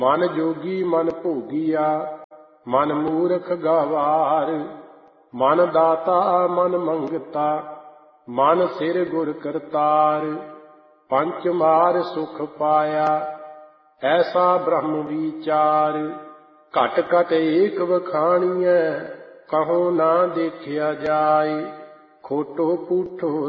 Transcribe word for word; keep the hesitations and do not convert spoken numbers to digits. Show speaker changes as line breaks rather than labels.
ਮਨ ਜੋਗੀ ਮਨ ਭੋਗੀਆ, ਮਨ ਮੂਰਖ ਗਵਾਰ। ਮਨ ਦਾਤਾ ਮਨ ਮੰਗਤਾ, ਮਨ ਸਿਰ ਗੁਰ ਕਰਤਾਰ। ਪੰਚ ਮਾਰ ਸੁਖ ਪਾਇਆ, ਐਸਾ ਬ੍ਰਹਮ ਵਿਚਾਰ। ਘਟ ਘਟ ਏਕ ਵਖਾਣੀਐ, ਕਹੋ ਨਾ ਦੇਖਿਆ ਜਾਏ। ਖੋਟੋ ਪੂਠੋ